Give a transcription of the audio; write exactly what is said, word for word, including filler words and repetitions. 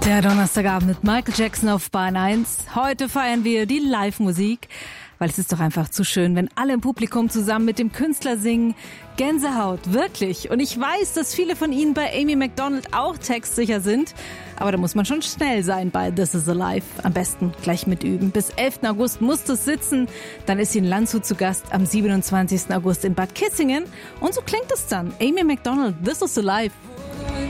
Der Donnerstagabend mit Michael Jackson auf Bahn eins. Heute feiern wir die Live-Musik, weil es ist doch einfach zu schön, wenn alle im Publikum zusammen mit dem Künstler singen. Gänsehaut, wirklich. Und ich weiß, dass viele von Ihnen bei Amy Macdonald auch textsicher sind. Aber da muss man schon schnell sein bei This Is Alive. Am besten gleich mitüben. Bis elften August muss es sitzen. Dann ist sie in Landshut zu Gast am siebenundzwanzigsten August in Bad Kissingen. Und so klingt es dann. Amy Macdonald, This Is Alive.